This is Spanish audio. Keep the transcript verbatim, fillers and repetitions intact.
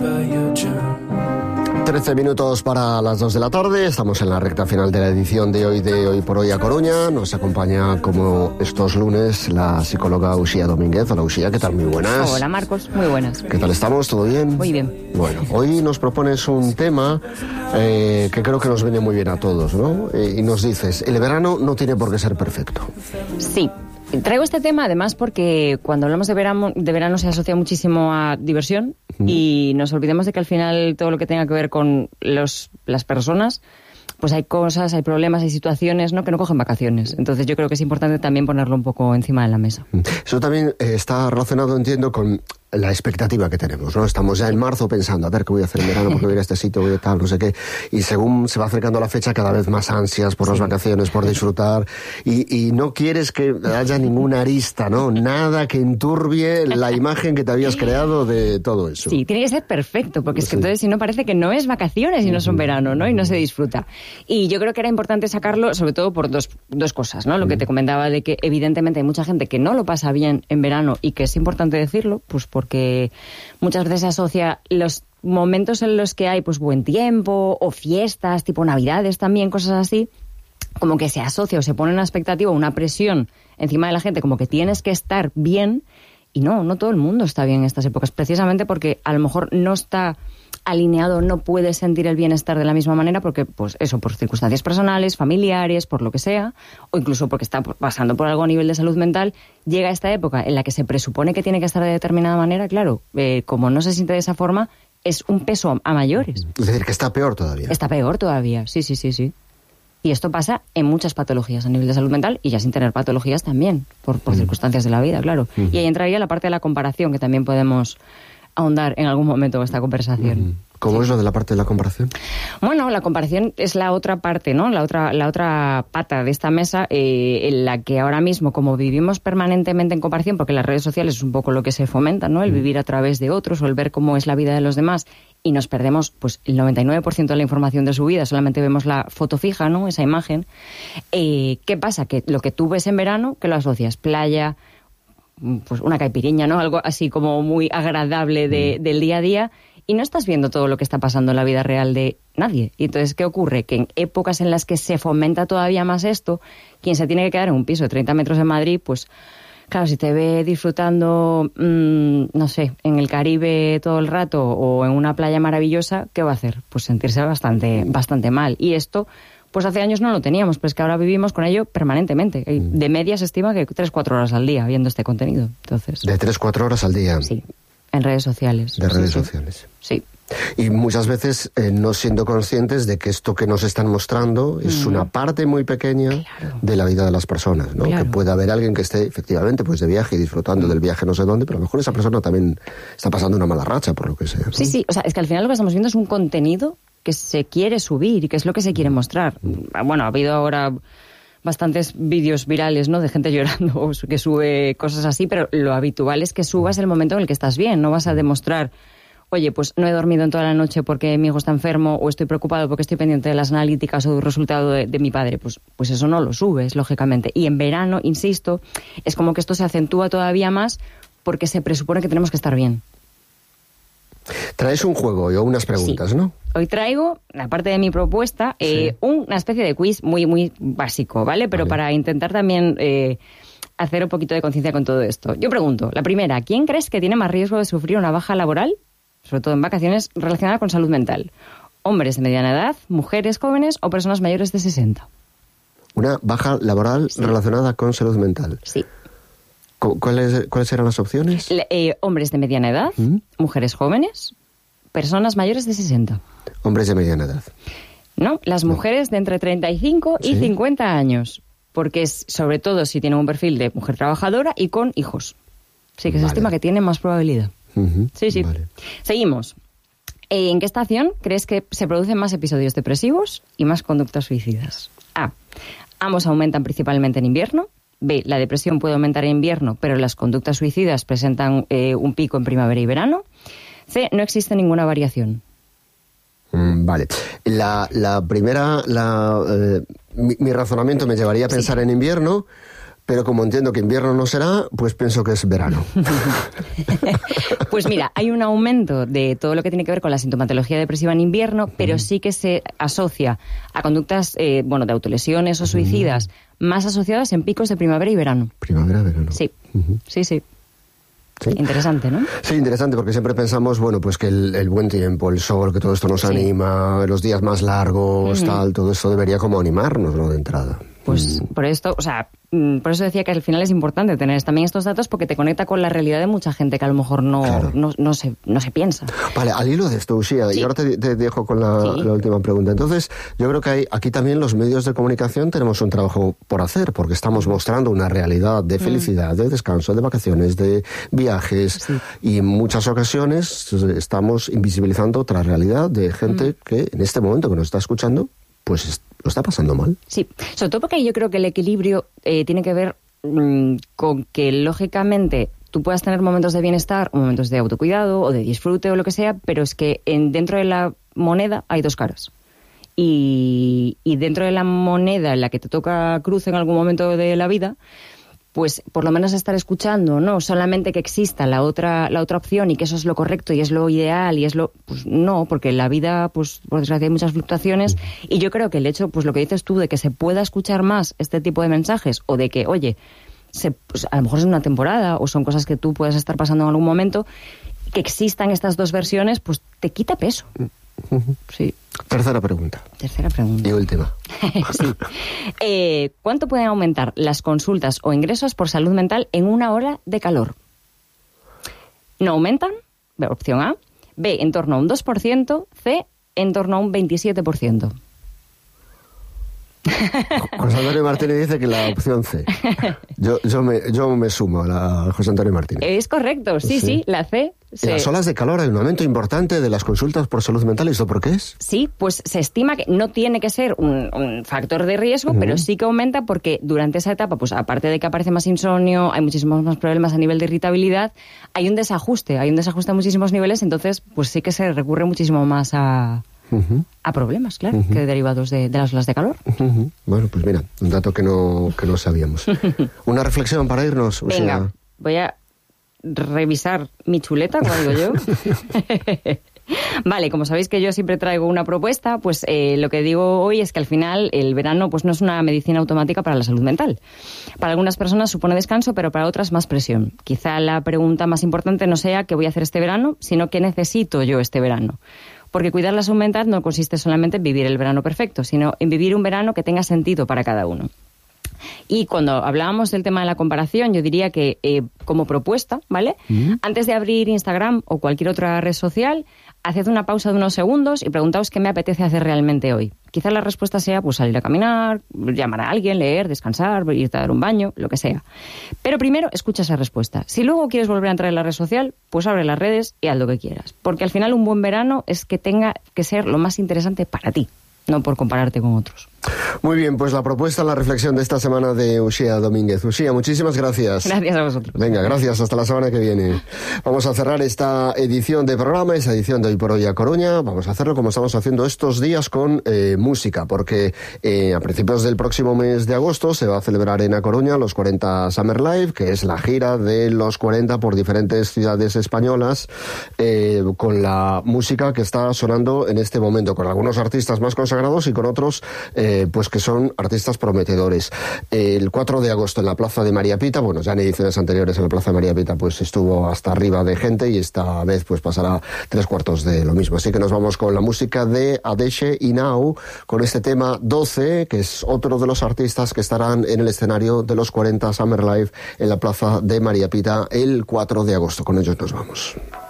trece minutos para las dos de la tarde, estamos en la recta final de la edición de hoy de Hoy por Hoy a Coruña. Nos acompaña, como estos lunes, la psicóloga Uxía Domínguez. Hola Uxía, ¿qué tal? Muy buenas. Hola Marcos, muy buenas. ¿Qué tal estamos? ¿Todo bien? Muy bien. Bueno, hoy nos propones un tema eh, que creo que nos viene muy bien a todos, ¿no? Eh, y nos dices, el verano no tiene por qué ser perfecto. Sí. Traigo este tema además porque cuando hablamos de verano, de verano se asocia muchísimo a diversión mm. y nos olvidemos de que al final todo lo que tenga que ver con los, las personas, pues hay cosas, hay problemas, hay situaciones, ¿no?, que no cogen vacaciones. Entonces yo creo que es importante también ponerlo un poco encima de la mesa. Eso también eh, está relacionado, entiendo, con la expectativa que tenemos, ¿no? Estamos ya en marzo pensando, a ver, ¿qué voy a hacer en verano? Porque voy a ir a este sitio, voy a tal, no sé qué. Y según se va acercando la fecha, cada vez más ansias por sí. las vacaciones, por disfrutar. Y, y no quieres que haya ninguna arista, ¿no? Nada que enturbie la imagen que te habías creado de todo eso. Sí, tiene que ser perfecto, porque es que sí. entonces si no parece que no es vacaciones y no son verano, ¿no? Y no se disfruta. Y yo creo que era importante sacarlo, sobre todo por dos, dos cosas, ¿no? Lo que te comentaba de que evidentemente hay mucha gente que no lo pasa bien en verano y que es importante decirlo, pues por porque muchas veces se asocia los momentos en los que hay pues buen tiempo o fiestas, tipo Navidades también, cosas así, como que se asocia o se pone una expectativa, una presión encima de la gente, como que tienes que estar bien, y no, no todo el mundo está bien en estas épocas, precisamente porque a lo mejor no está alineado, no puede sentir el bienestar de la misma manera porque, pues eso, por circunstancias personales, familiares, por lo que sea, o incluso porque está pasando por algo a nivel de salud mental, llega a esta época en la que se presupone que tiene que estar de determinada manera, claro, eh, como no se siente de esa forma, es un peso a mayores. Es decir, que está peor todavía. Está peor todavía, sí, sí, sí, sí. Y esto pasa en muchas patologías a nivel de salud mental y ya sin tener patologías también, por, por mm. circunstancias de la vida, claro. Mm. Y ahí entraría la parte de la comparación, que también podemos ahondar en algún momento en esta conversación. ¿Cómo es lo de la parte de la comparación? Bueno, la comparación es la otra parte, ¿no? La otra, la otra pata de esta mesa, eh, en la que ahora mismo, como vivimos permanentemente en comparación, porque las redes sociales es un poco lo que se fomenta, ¿no? El vivir a través de otros o el ver cómo es la vida de los demás, y nos perdemos pues el noventa y nueve por ciento de la información de su vida, solamente vemos la foto fija, ¿no? Esa imagen. Eh, ¿Qué pasa? Que lo que tú ves en verano, que lo asocias playa, pues una caipiriña, ¿no? Algo así como muy agradable de, del día a día, y no estás viendo todo lo que está pasando en la vida real de nadie. Y entonces, ¿qué ocurre? Que en épocas en las que se fomenta todavía más esto, quien se tiene que quedar en un piso de treinta metros en Madrid, pues claro, si te ve disfrutando, mmm, no sé, en el Caribe todo el rato o en una playa maravillosa, ¿qué va a hacer? Pues sentirse bastante, bastante mal. Y esto, pues hace años no lo teníamos, pero es que ahora vivimos con ello permanentemente. De media se estima que tres cuatro horas al día viendo este contenido. Entonces, ¿de tres cuatro horas al día? Sí, en redes sociales. De redes sí, sociales. Sí. Y muchas veces eh, no siendo conscientes de que esto que nos están mostrando es mm. una parte muy pequeña claro. de la vida de las personas, ¿no? Claro. Que puede haber alguien que esté efectivamente pues de viaje y disfrutando mm. del viaje no sé dónde, pero a lo mejor esa persona también está pasando una mala racha por lo que sea, ¿no? Sí, sí, o sea, es que al final lo que estamos viendo es un contenido que se quiere subir y que es lo que se quiere mostrar. Mm. Bueno, ha habido ahora bastantes vídeos virales, ¿no?, de gente llorando que sube cosas así, pero lo habitual es que subas el momento en el que estás bien, no vas a demostrar, oye, pues no he dormido en toda la noche porque mi hijo está enfermo, o estoy preocupado porque estoy pendiente de las analíticas o del resultado de, de mi padre. Pues, pues eso no lo subes, lógicamente. Y en verano, insisto, es como que esto se acentúa todavía más porque se presupone que tenemos que estar bien. Traes un juego y unas preguntas, sí. ¿no? Hoy traigo, aparte de mi propuesta, eh, sí. una especie de quiz muy, muy básico, ¿vale? Pero vale. para intentar también eh, hacer un poquito de conciencia con todo esto. Yo pregunto, la primera, ¿quién crees que tiene más riesgo de sufrir una baja laboral, sobre todo en vacaciones, relacionada con salud mental? ¿Hombres de mediana edad, mujeres jóvenes o personas mayores de sesenta? Una baja laboral sí. relacionada con salud mental. Sí. ¿Cuáles, ¿Cuáles eran las opciones? Le, eh, hombres de mediana edad, ¿Mm? mujeres jóvenes, personas mayores de sesenta. Hombres de mediana edad. No, las mujeres no. de entre treinta y cinco y ¿Sí? cincuenta años, porque es sobre todo si tienen un perfil de mujer trabajadora y con hijos. Sí que vale. se estima que tienen más probabilidad. Uh-huh. Sí, sí. Vale. Seguimos. ¿En qué estación crees que se producen más episodios depresivos y más conductas suicidas? A. Ambos aumentan principalmente en invierno. B. La depresión puede aumentar en invierno, pero las conductas suicidas presentan eh, un pico en primavera y verano. C. No existe ninguna variación. Mm, vale. La, la primera, la, eh, mi, mi razonamiento me llevaría a pensar sí. en invierno, pero como entiendo que invierno no será, pues pienso que es verano. Pues mira, hay un aumento de todo lo que tiene que ver con la sintomatología depresiva en invierno, pero sí que se asocia a conductas eh, bueno, de autolesiones o suicidas uh-huh. más asociadas en picos de primavera y verano. Primavera, verano. Sí, uh-huh. sí, sí. ¿Sí? Interesante, ¿no? Sí, interesante, porque siempre pensamos, bueno, pues que el, el buen tiempo, el sol, que todo esto nos sí. anima, los días más largos, uh-huh. tal, todo eso debería como animarnos, ¿no?, de entrada. Pues mm. por esto, o sea, por eso decía que al final es importante tener también estos datos, porque te conecta con la realidad de mucha gente que a lo mejor no, claro. no, no, se, no se piensa. Vale, al hilo de esto, Uxía, sí. y ahora te, te dejo con la, sí. la última pregunta. Entonces, yo creo que hay, aquí también los medios de comunicación tenemos un trabajo por hacer, porque estamos mostrando una realidad de felicidad, mm. de descanso, de vacaciones, de viajes, sí. y en muchas ocasiones estamos invisibilizando otra realidad de gente mm. que en este momento que nos está escuchando, pues lo está pasando mal. Sí, sobre todo porque yo creo que el equilibrio eh, tiene que ver mmm, con que, lógicamente, tú puedas tener momentos de bienestar, o momentos de autocuidado, o de disfrute, o lo que sea, pero es que en, dentro de la moneda hay dos caras. Y, y dentro de la moneda en la que te toca cruz en algún momento de la vida, pues por lo menos estar escuchando, no solamente que exista la otra la otra opción y que eso es lo correcto y es lo ideal y es lo... Pues no, porque en la vida, pues por desgracia, hay muchas fluctuaciones y yo creo que el hecho, pues lo que dices tú, de que se pueda escuchar más este tipo de mensajes o de que, oye, se, pues, a lo mejor es una temporada o son cosas que tú puedes estar pasando en algún momento, que existan estas dos versiones, pues te quita peso. Sí. Tercera pregunta. Tercera pregunta. Y última. Sí. Eh, ¿Cuánto pueden aumentar las consultas o ingresos por salud mental en una hora de calor? No aumentan, opción A. B, en torno a un dos por ciento. C, en torno a un veintisiete por ciento. José Antonio Martínez dice que la opción C. Yo, yo, me, yo me sumo a la José Antonio Martínez. Es correcto, sí, sí, sí, la C. En las olas de calor hay un aumento importante de las consultas por salud mental. ¿Y esto por qué es? Sí, pues se estima que no tiene que ser un, un factor de riesgo, uh-huh. pero sí que aumenta porque durante esa etapa, pues aparte de que aparece más insomnio, hay muchísimos más problemas a nivel de irritabilidad, hay un desajuste, hay un desajuste a muchísimos niveles, entonces pues sí que se recurre muchísimo más a... Uh-huh. a problemas, claro, uh-huh. que derivados de, de las olas de calor. Uh-huh. Bueno, pues mira, un dato que no, que no sabíamos. Una reflexión para irnos. O Venga, sea... voy a revisar mi chuleta, como digo yo. Vale, como sabéis que yo siempre traigo una propuesta, pues eh, lo que digo hoy es que al final el verano pues no es una medicina automática para la salud mental. Para algunas personas supone descanso, pero para otras más presión. Quizá la pregunta más importante no sea qué voy a hacer este verano, sino qué necesito yo este verano. Porque cuidar la salud mental no consiste solamente en vivir el verano perfecto, sino en vivir un verano que tenga sentido para cada uno. Y cuando hablábamos del tema de la comparación, yo diría que eh, como propuesta, ¿vale? Mm. Antes de abrir Instagram o cualquier otra red social, haced una pausa de unos segundos y preguntaos qué me apetece hacer realmente hoy. Quizás la respuesta sea pues salir a caminar, llamar a alguien, leer, descansar, irte a dar un baño, lo que sea. Pero primero escucha esa respuesta. Si luego quieres volver a entrar en la red social, pues abre las redes y haz lo que quieras. Porque al final un buen verano es que tenga que ser lo más interesante para ti, no por compararte con otros. Muy bien, pues la propuesta, la reflexión de esta semana de Uxía Domínguez. Uxía, muchísimas gracias. Gracias a vosotros. Venga, gracias, hasta la semana que viene. Vamos a cerrar esta edición de programa, esta edición de Hoy por Hoy a Coruña. Vamos a hacerlo como estamos haciendo estos días con eh, música, porque eh, a principios del próximo mes de agosto se va a celebrar en A Coruña los cuarenta Summer Live, que es la gira de los cuarenta por diferentes ciudades españolas, eh, con la música que está sonando en este momento, con algunos artistas más consagrados y con otros eh, pues que son artistas prometedores. El cuatro de agosto en la Plaza de María Pita, bueno, ya en ediciones anteriores en la Plaza de María Pita pues estuvo hasta arriba de gente y esta vez pues pasará tres cuartos de lo mismo. Así que nos vamos con la música de Adeshe Inau, con este tema doce, que es otro de los artistas que estarán en el escenario de los cuarenta Summer Live en la Plaza de María Pita el cuatro de agosto. Con ellos nos vamos.